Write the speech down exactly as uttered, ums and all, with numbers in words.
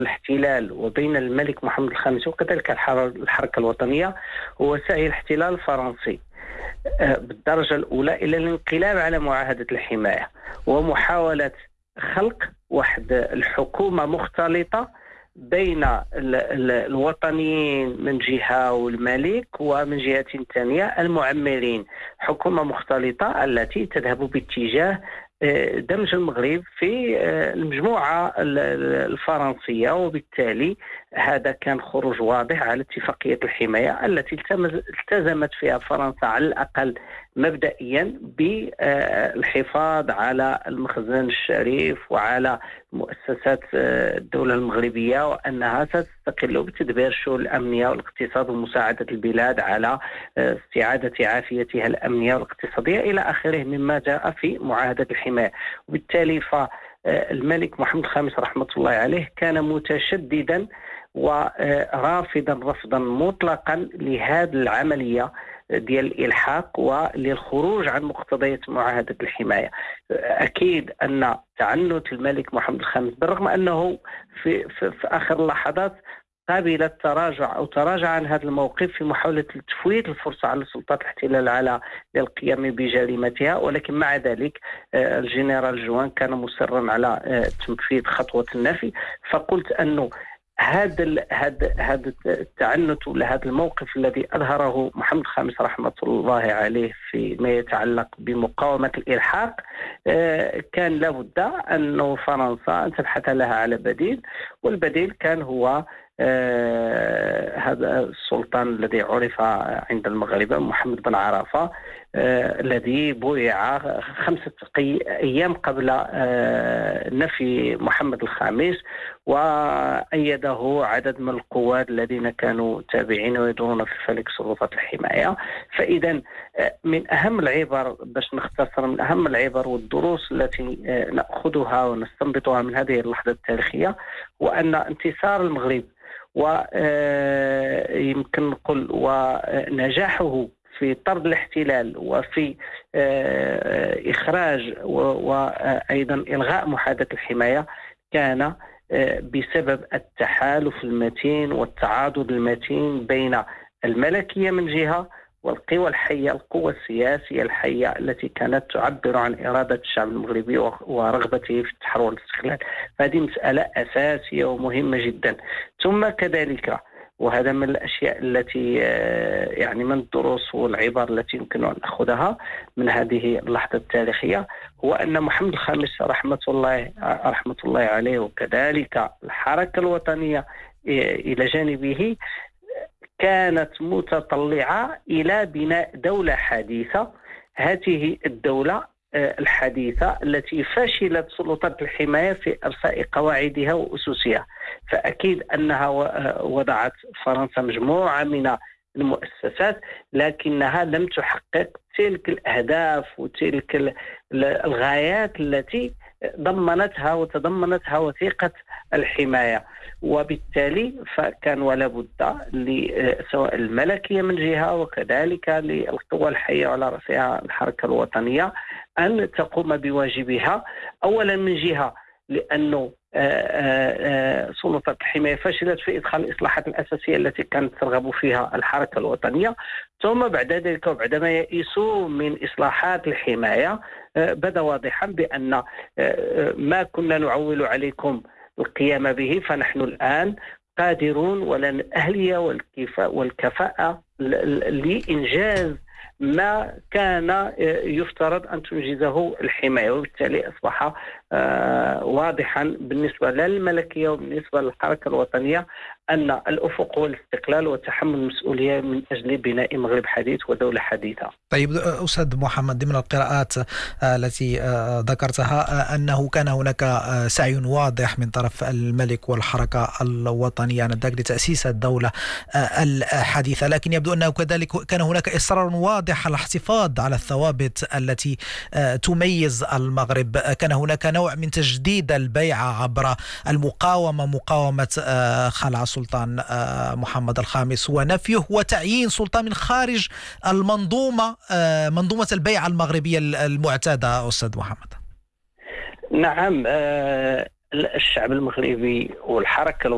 الاحتلال وبين الملك محمد الخامس وكذلك الحركة الوطنية هو سعي الاحتلال الفرنسي بالدرجة الأولى إلى الانقلاب على معاهدة الحماية ومحاولة خلق واحد الحكومة مختلطة بين الوطنيين من جهة والملك ومن جهة ثانية المعمرين، حكومة مختلطة التي تذهب باتجاه دمج المغرب في المجموعة الفرنسية، وبالتالي هذا كان خروج واضح على اتفاقية الحماية التي التزمت فيها فرنسا على الأقل مبدئيا بالحفاظ على المخزن الشريف وعلى مؤسسات الدولة المغربية، وأنها ستستقل بتدبير الشؤون الأمنية والاقتصاد ومساعدة البلاد على استعادة عافيتها الأمنية والاقتصادية إلى آخره مما جاء في معاهدة الحماية. وبالتالي فالملك محمد الخامس رحمة الله عليه كان متشددا ورافضا رفضا مطلقا لهذه العملية ديال الإلحاق وللخروج عن مقتضيات معاهدة الحماية. أكيد أن تعنت الملك محمد الخامس بالرغم أنه في, في, في آخر اللحظات قابل التراجع أو تراجع عن هذا الموقف في محاولة تفويت الفرصة على سلطات الاحتلال على القيام بجريمتها، ولكن مع ذلك الجنرال جوان كان مصرا على تنفيذ خطوة النفي. فقلت أنه هذا هذا هذا التعنت ولا هذا الموقف الذي أظهره محمد الخامس رحمة الله عليه فيما يتعلق بمقاومة الإلحاق كان لابد أن فرنسا أن تبحث لها على بديل، والبديل كان هو آه هذا السلطان الذي عرف عند المغاربة محمد بن عرفة آه الذي بويع خمسة أيام قبل آه نفي محمد الخامس، وأيده عدد من القوات الذين كانوا تابعين ويدورون في فلك سلطات الحماية. فإذا آه من أهم العبر، باش نختصر، من أهم العبر والدروس التي آه نأخذها ونستنبطها من هذه اللحظة التاريخية هو أن انتصار المغرب ويمكن نقول ونجاحه في طرد الاحتلال وفي إخراج وأيضا إلغاء معاهدة الحماية كان بسبب التحالف المتين والتعاضد المتين بين الملكية من جهة والقوى الحية، القوى السياسية الحية التي كانت تعبر عن إرادة الشعب المغربي ورغبته في التحرر والاستقلال. فهذه مسألة أساسية ومهمة جدا. ثم كذلك، وهذا من الأشياء التي يعني من الدروس والعبر التي يمكن أن نأخذها من هذه اللحظة التاريخية، هو أن محمد الخامس رحمة الله رحمة الله عليه وكذلك الحركة الوطنية إلى جانبه كانت متطلعة إلى بناء دولة حديثة. هذه الدولة الحديثة التي فشلت سلطات الحماية في إرساء قواعدها وأسسها، فأكيد أنها وضعت فرنسا مجموعة من المؤسسات لكنها لم تحقق تلك الأهداف وتلك الغايات التي ضمنتها وتضمنتها وثيقة الحماية. وبالتالي فكان ولا بد سواء الملكية من جهة وكذلك للقوى الحية على رأسها الحركة الوطنية أن تقوم بواجبها، أولا من جهة لأنه سلطة الحماية فشلت في إدخال الإصلاحات الأساسية التي كانت ترغب فيها الحركة الوطنية، ثم بعد ذلك وبعدما يئسوا من إصلاحات الحماية بدا واضحا بأن ما كنا نعول عليكم القيام به فنحن الآن قادرون ولنا الأهلية والكفاءة لإنجاز ما كان يفترض أن تنجزه الحماية. وبالتالي أصبح واضحا بالنسبة للملكية وبالنسبة للحركة الوطنية أن الأفق هو الاستقلال وتحمل المسؤولية من أجل بناء مغرب حديث ودولة حديثة. طيب أستاذ محمد، ضمن القراءات التي ذكرتها أنه كان هناك سعي واضح من طرف الملك والحركة الوطنية آنذاك لتأسيس الدولة الحديثة، لكن يبدو أنه كذلك كان هناك إصرار واضح على الاحتفاظ على الثوابت التي تميز المغرب. كان هناك نوع من تجديد البيعة عبر المقاومة، مقاومة خلع السلطان محمد الخامس ونفيه وتعيين سلطان من خارج المنظومة، منظومة البيعة المغربية المعتادة. أستاذ محمد. نعم، الشعب المغربي والحركة